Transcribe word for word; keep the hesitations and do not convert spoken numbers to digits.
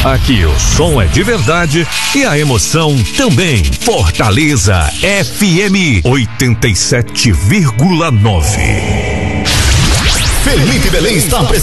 Aqui o som é de verdade e a emoção também. Fortaleza F M oitenta e sete vírgula nove. Felipe Belém está apresentando